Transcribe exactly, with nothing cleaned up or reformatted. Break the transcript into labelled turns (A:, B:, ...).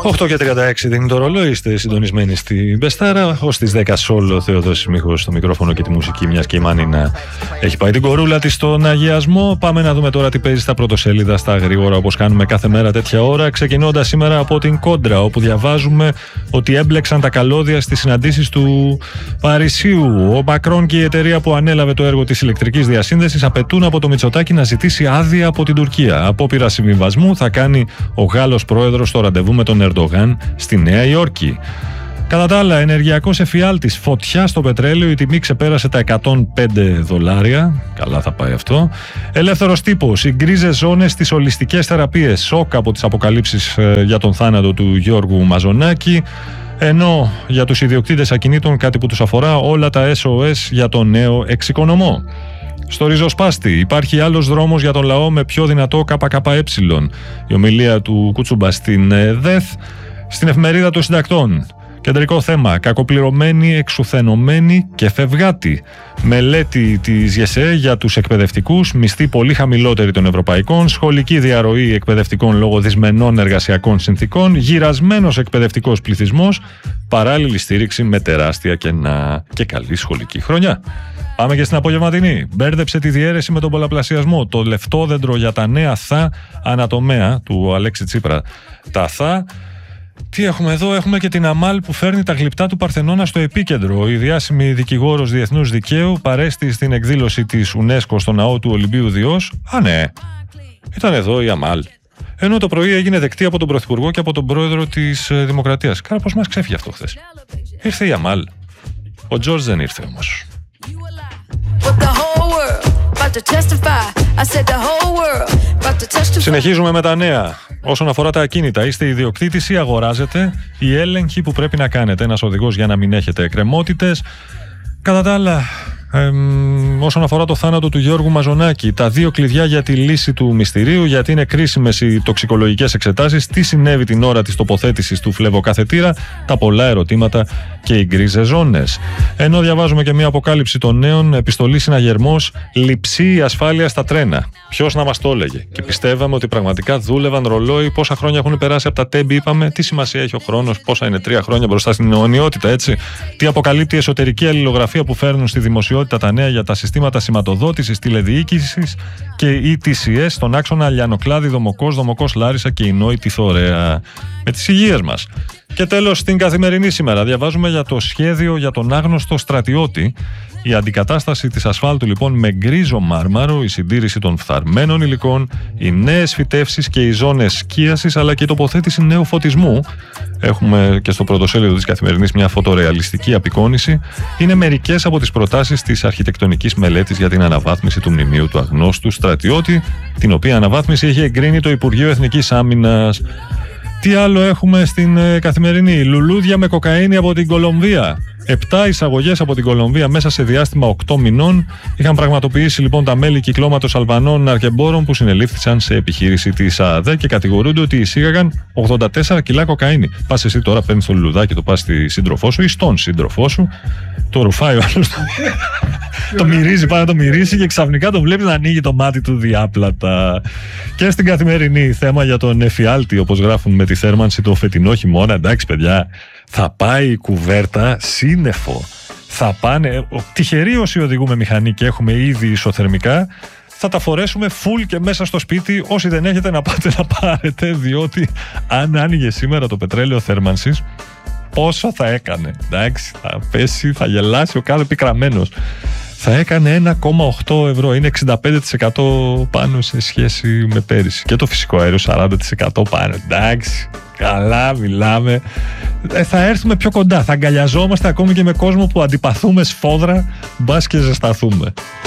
A: οκτώ και τριάντα έξι δίνει το ρολόι, είστε συντονισμένοι στην Μπεστάρα. Ως τις δέκα σόλο, Θεοδόσης Μίχος στο μικρόφωνο και τη μουσική, μιας και η Μάνινα έχει πάει την κορούλα της στον αγιασμό. Πάμε να δούμε τώρα τι παίζει στα πρωτοσέλιδα στα γρήγορα, όπως κάνουμε κάθε μέρα τέτοια ώρα. Ξεκινώντας σήμερα από την Κόντρα, όπου διαβάζουμε ότι έμπλεξαν τα καλώδια στις συναντήσεις του Παρισίου. Ο Μακρόν και η εταιρεία που ανέλαβε το έργο της ηλεκτρικής διασύνδεσης απαιτούν από το Μητσοτάκη να ζητήσει άδεια από την Τουρκία. Απόπειρα συμβιβασμού θα κάνει ο Γάλλος πρόεδρος στο ραντεβού με τον Ερντογάν στη Νέα Υόρκη. Κατά τα άλλα, ενεργειακός εφιάλτης, φωτιά στο πετρέλαιο, η τιμή ξεπέρασε τα εκατόν πέντε δολάρια. Καλά θα πάει αυτό. Ελεύθερος τύπος, οι γκρίζες ζώνες στις ολιστικές θεραπείες. Σοκ από τις αποκαλύψεις ε, για τον θάνατο του Γιώργου Μαζονάκη. Ενώ για τους ιδιοκτήτες ακινήτων, κάτι που τους αφορά, όλα τα ες ο ες για τον νέο εξοικονομό. Στο ριζοσπάστη, υπάρχει άλλος δρόμος για τον λαό με πιο δυνατό ΚΚΕ. Η ομιλία του Κούτσουμπα στην ΔΕΘ, στην εφημερίδα των συντακτών. Κεντρικό θέμα, κακοπληρωμένοι, εξουθενωμένοι και φευγάτοι. Μελέτη της ΓΕΣΕ για τους εκπαιδευτικούς, μισθοί πολύ χαμηλότεροι των ευρωπαϊκών, σχολική διαρροή εκπαιδευτικών λόγω δυσμενών εργασιακών συνθήκων, γυρασμένος εκπαιδευτικός πληθυσμός, παράλληλη στήριξη με τεράστια κενά και καλή σχολική χρονιά. Πάμε και στην απογευματινή. Μπέρδεψε τη διαίρεση με τον πολλαπλασιασμό. Το λεφτόδεντρο για τα νέα θα ανατομέα του Αλέξη Τσίπρα. Τα θα. Τι έχουμε εδώ, έχουμε και την Αμάλ που φέρνει τα γλυπτά του Παρθενώνα στο επίκεντρο. Η διάσημη δικηγόρος διεθνούς δικαίου παρέστη στην εκδήλωση της UNESCO στο ναό του Ολυμπίου Διός. Α, ναι, ήταν εδώ η Αμάλ. Ενώ το πρωί έγινε δεκτή από τον Πρωθυπουργό και από τον Πρόεδρο της Δημοκρατίας. Κάρα πώς μας ξέφυγε αυτό χθες. Ήρθε η Αμάλ. Ο Τζορτζ δεν ήρθε όμως. Συνεχίζουμε με τα νέα. Όσον αφορά τα ακίνητα, είστε ιδιοκτήτης ή αγοράζετε, οι έλεγχοι που πρέπει να κάνετε. Ένας οδηγός για να μην έχετε εκκρεμότητες. Κατά τα άλλα, εμ, όσον αφορά το θάνατο του Γιώργου Μαζονάκη, τα δύο κλειδιά για τη λύση του μυστηρίου, γιατί είναι κρίσιμες οι τοξικολογικές εξετάσεις, τι συνέβη την ώρα της τοποθέτησης του φλεβοκαθετήρα, τα πολλά ερωτήματα και οι γκρίζες ζώνες. Ενώ διαβάζουμε και μια αποκάλυψη των νέων, επιστολή συναγερμός, λειψή η ασφάλεια στα τρένα. Ποιος να μας το έλεγε? Και πιστεύαμε ότι πραγματικά δούλευαν ρολόι. Πόσα χρόνια έχουν περάσει από τα τέμπη, είπαμε. Τι σημασία έχει ο χρόνος, πόσα είναι τρία χρόνια μπροστά στην αιωνιότητα, έτσι. Τι αποκαλύπτει η εσωτερική αλληλογραφία που φέρνουν στη δημοσιότητα τα νέα για τα συστήματα σηματοδότησης, τηλεδιοίκησης και ι τι σι ες στον άξονα Λιανοκλάδη, Δομοκός, Δομοκός Λάρισα και η Νόητη Θωρέα. Με τις υγείες μας. Και τέλος, στην Καθημερινή σήμερα διαβάζουμε για το σχέδιο για τον άγνωστο στρατιώτη. Η αντικατάσταση της ασφάλτου λοιπόν με γκρίζο μάρμαρο, η συντήρηση των φθαρμένων υλικών, οι νέες φυτεύσεις και οι ζώνες σκίασης, αλλά και η τοποθέτηση νέου φωτισμού. Έχουμε και στο πρωτοσέλιδο της Καθημερινής μια φωτορεαλιστική απεικόνηση. Είναι μερικές από τις προτάσεις της αρχιτεκτονικής μελέτης για την αναβάθμιση του μνημείου του αγνώστου στρατιώτη, την οποία αναβάθμιση έχει εγκρίνει το Υπουργείο Εθνικής Άμυνας. Τι άλλο έχουμε στην ε, Καθημερινή? Λουλούδια με κοκαίνη από την Κολομβία. Επτά εισαγωγές από την Κολομβία μέσα σε διάστημα οκτώ μηνών. Είχαν πραγματοποιήσει λοιπόν τα μέλη κυκλώματος Αλβανών αρκεμπόρων που συνελήφθησαν σε επιχείρηση της ΑΑΔΕ και κατηγορούνται ότι εισήγαγαν ογδόντα τέσσερα κιλά κοκαίνη. Πας εσύ τώρα, παίρνεις το λουλουδάκι, το πας στη σύντροφό σου ή στον σύντροφό σου, το ρουφάει ο άλλος, το μυρίζει, πάει να το μυρίσει και ξαφνικά το βλέπεις να ανοίγει το μάτι του διάπλατα. Και στην Καθημερινή, θέμα για τον εφιάλτη, όπως γράφουν με τη θέρμανση το φετινό χειμώνα. Εντάξει, παιδιά, θα πάει η κουβέρτα σύννεφο. Θα πάνε. Τυχεροί όσοι οδηγούμε μηχανή και έχουμε ήδη ισοθερμικά, θα τα φορέσουμε full και μέσα στο σπίτι. Όσοι δεν έχετε, να πάτε να πάρετε, διότι αν άνοιγε σήμερα το πετρέλαιο θέρμανσης, πόσο θα έκανε? Εντάξει, θα πέσει, θα γελάσει ο κάθε πικραμένος. Θα έκανε ένα κόμμα οκτώ ευρώ. Είναι εξήντα πέντε τοις εκατό πάνω σε σχέση με πέρυσι. Και το φυσικό αέριο σαράντα τοις εκατό πάνω. Εντάξει, καλά μιλάμε. Ε, θα έρθουμε πιο κοντά. Θα αγκαλιαζόμαστε ακόμη και με κόσμο που αντιπαθούμε σφόδρα, μπας και ζεσταθούμε.